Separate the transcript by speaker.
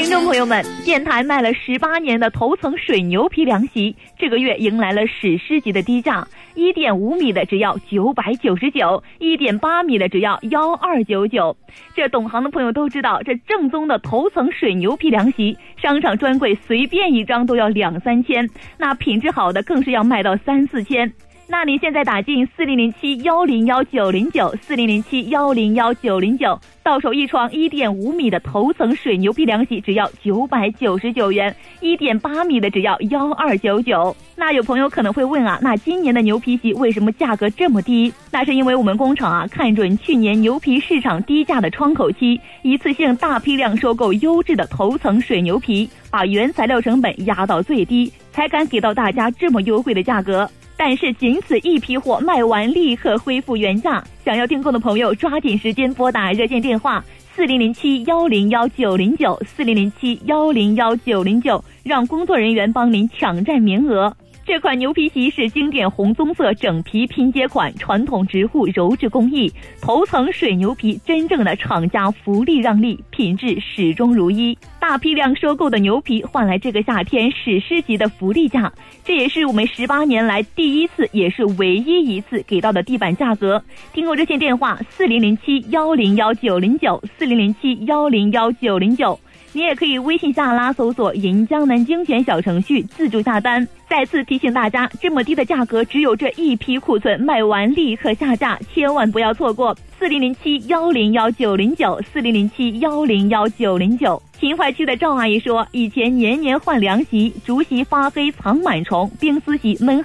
Speaker 1: 众朋友们，电台卖了18年的头层水牛皮凉席，这个月迎来了史诗级的低价，1.5米的只要999，1.8米的只要1299。这懂行的朋友都知道，这正宗的头层水牛皮凉席，商场专柜随便一张都要2-3千，那品质好的更是要卖到3-4千。那你现在打进4007-101-909，4007-101-909，到手一床1.5米的头层水牛皮凉席只要999元，1.8米的只要1299。那有朋友可能会问啊，那今年的牛皮席为什么价格这么低？那是因为我们工厂啊看准去年牛皮市场低价的窗口期，一次性大批量收购优质的头层水牛皮，把原材料成本压到最低，才敢给到大家这么优惠的价格。但是仅此一批货卖完立刻恢复原价，想要订购的朋友抓紧时间拨打热线电话4007-101-909，4007-101-909，让工作人员帮您抢占名额。这款牛皮席是经典红棕色整皮拼接款，传统直户柔质工艺，头层水牛皮，真正的厂家福利让利，品质始终如一。大批量收购的牛皮换来这个夏天史诗级的福利价，这也是我们18年来第一次也是唯一一次给到的地板价格。订购热线电话4007-101-909，4007-101-909。你也可以微信下拉搜索银江南精选小程序自助下单。再次提醒大家，这么低的价格只有这一批库存，卖完立刻下架，千万不要错过。4007-101-909，4007-101-909。秦淮区的赵阿姨说，以前年年换凉席，竹席发黑藏螨虫，冰丝席闷